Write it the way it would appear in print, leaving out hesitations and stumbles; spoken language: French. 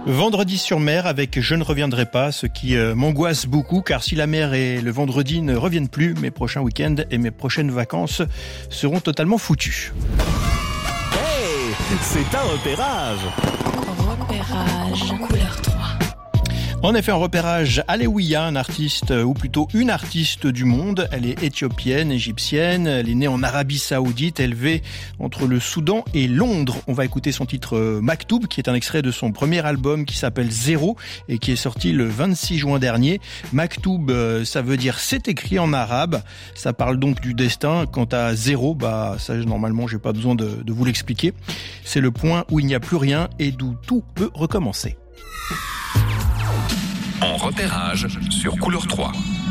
Vendredi sur mer avec Je ne reviendrai pas, ce qui m'angoisse beaucoup, car si la mer et le vendredi ne reviennent plus, mes prochains week-ends et mes prochaines vacances seront totalement foutus. Hey, c'est un repérage. Repérage couleur 3. En effet, un repérage Alewiya, un artiste, ou plutôt une artiste du monde. Elle est éthiopienne, égyptienne, elle est née en Arabie Saoudite, élevée entre le Soudan et Londres. On va écouter son titre Maktoub, qui est un extrait de son premier album qui s'appelle Zéro et qui est sorti le 26 juin dernier. Maktoub, ça veut dire c'est écrit en arabe. Ça parle donc du destin. Quant à zéro, ça normalement j'ai pas besoin de vous l'expliquer. C'est le point où il n'y a plus rien et d'où tout peut recommencer. En repérage sur couleur 3.